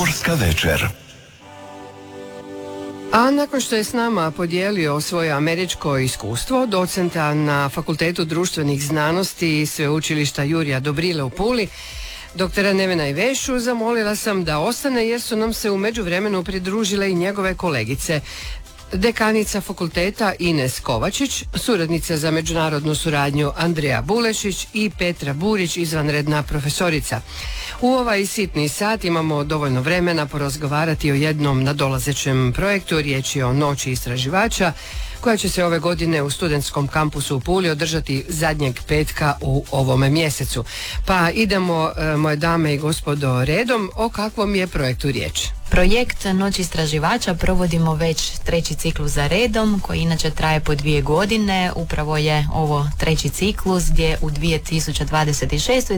Primorska večer. A nakon što je s nama podijelio svoje američko iskustvo, docenta na Fakultetu društvenih znanosti Sveučilišta Jurija Dobrile u Puli, doktora Nevena Ivešu, zamolila sam da ostane jer su nam se u međuvremenu pridružile i njegove kolegice. Dekanica fakulteta Ines Kovačić, suradnica za međunarodnu suradnju Andreja Bulešić i Petra Burić, izvanredna profesorica. U ovaj sitni sat imamo dovoljno vremena porazgovarati o jednom nadolazećem projektu, riječ je o Noći istraživača, koja će se ove godine u studentskom kampusu u Puli održati zadnjeg petka u ovome mjesecu. Pa idemo, moje dame i gospodo, redom, o kakvom je projektu riječ. Projekt Noć istraživača provodimo već treći ciklus za redom, koji inače traje po 2 godine. Upravo je ovo treći ciklus gdje u 2026. i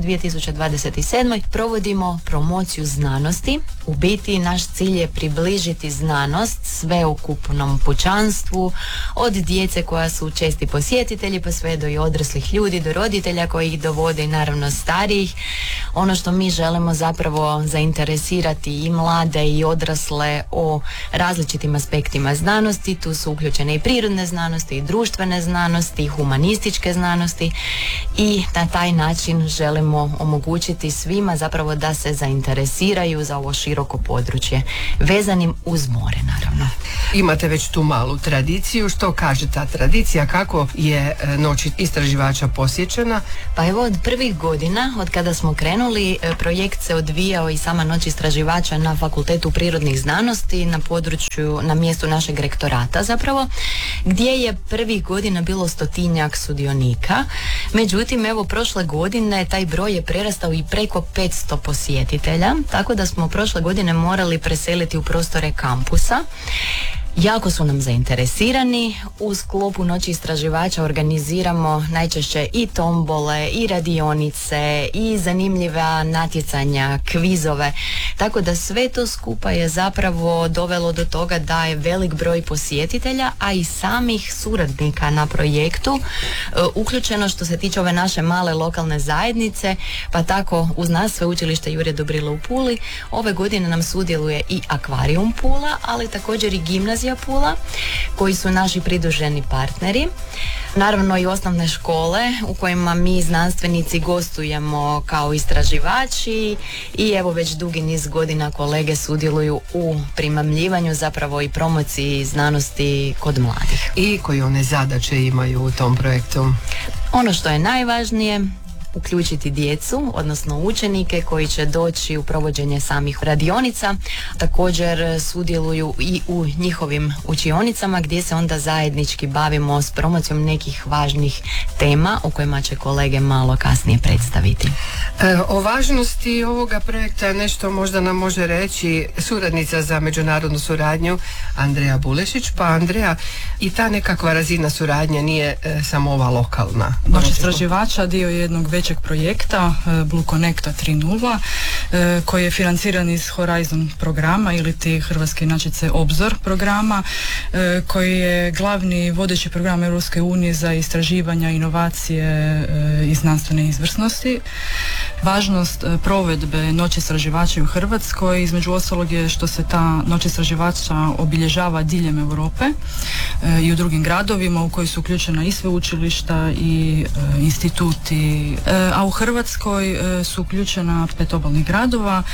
2027. provodimo promociju znanosti. U biti naš cilj je približiti znanost sveukupnom pučanstvu, od djece koja su česti posjetitelji pa sve do i odraslih ljudi, do roditelja koji ih dovode i naravno starijih. Ono što mi želimo zapravo zainteresirati i mlade i odrasle o različitim aspektima znanosti. Tu su uključene i prirodne znanosti, i društvene znanosti, i humanističke znanosti, i na taj način želimo omogućiti svima zapravo da se zainteresiraju za ovo široko područje, vezanim uz more naravno. Imate već tu malu tradiciju, što kaže ta tradicija, kako je Noć istraživača posjećena? Pa evo, od prvih godina, od kada smo krenuli, projekt se odvijao i sama Noć istraživača na Fakultetu prirodnih znanosti, na području, na mjestu našeg rektorata zapravo, gdje je prvih godina bilo 100-tinjak sudionika. Međutim, evo, prošle godine taj broj je prerastao i preko 500 posjetitelja, tako da smo prošle godine morali preseliti u prostore kampusa. Jako su nam zainteresirani. U sklopu Noći istraživača organiziramo najčešće i tombole, i radionice, i zanimljiva natjecanja, kvizove, tako da sve to skupa je zapravo dovelo do toga da je velik broj posjetitelja, a i samih suradnika na projektu uključeno što se tiče ove naše male lokalne zajednice, pa tako uz nas Sveučilište Jurija Dobrile u Puli ove godine nam sudjeluje i Akvarijum Pula, ali također i Gimnazija Pula, koji su naši pridruženi partneri. Naravno i osnovne škole u kojima mi znanstvenici gostujemo kao istraživači i evo već dugi niz godina kolege sudjeluju u primamljivanju zapravo i promociji znanosti kod mladih. I koje one zadaće imaju u tom projektu? Ono što je najvažnije, uključiti djecu, odnosno učenike koji će doći u provođenje samih radionica. Također sudjeluju i u njihovim učionicama gdje se onda zajednički bavimo s promocijom nekih važnih tema o kojima će kolege malo kasnije predstaviti. O važnosti ovoga projekta nešto možda nam može reći suradnica za međunarodnu suradnju Andreja Bulešić. Pa Andreja, i ta nekakva razina suradnje nije samo ova lokalna. Noć istraživača dio je jednog većeg projekta Blue Connecta 3.0 koji je financiran iz Horizon programa ili ti hrvatske inačice Obzor programa, koji je glavni vodeći program Europske unije za istraživanja, inovacije i znanstvene izvrsnosti. Važnost provedbe Noći istraživača u Hrvatskoj između ostalog je što se ta Noć istraživača obilježava diljem Europe i u drugim gradovima u koji su uključena i sveučilišta i instituti, a u Hrvatskoj su uključena 5 obalnih gradova,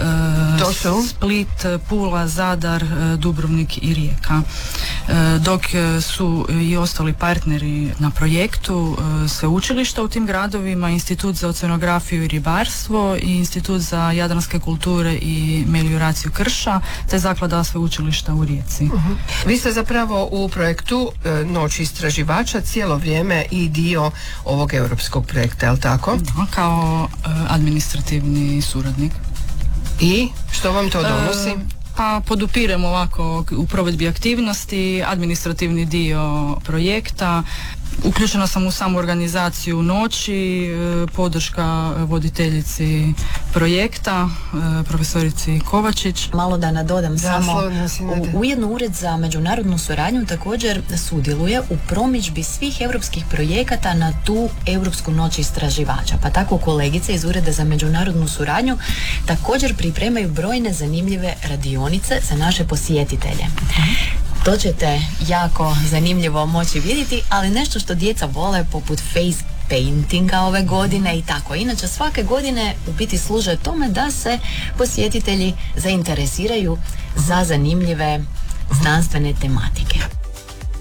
to su Split, Pula, Zadar, Dubrovnik i Rijeka, dok su i ostali partneri na projektu sveučilišta u tim gradovima, Institut za oceanografiju i ribarstvo i Institut za jadranske kulture i melioraciju krša, te Zaklada sveučilišta u Rijeci. Vi ste zapravo u projektu Noći istraživača cijelo vrijeme i dio ovog europskog projekta, je li tako? Da, kao administrativni suradnik. I što vam to donosi? Pa podupiremo ovako u provedbi aktivnosti, administrativni dio projekta, Uključena sam u samu organizaciju noći, podrška voditeljici projekta, profesorici Kovačić. Malo da nadodam samo, ujedno Ured za međunarodnu suradnju također sudjeluje u promidžbi svih europskih projekata na tu Europsku noć istraživača. Pa tako kolegice iz Ureda za međunarodnu suradnju također pripremaju brojne zanimljive radionice za naše posjetitelje. To ćete jako zanimljivo moći vidjeti, ali nešto što djeca vole poput face paintinga ove godine i tako. Inače svake godine u biti služe tome da se posjetitelji zainteresiraju za zanimljive znanstvene tematike.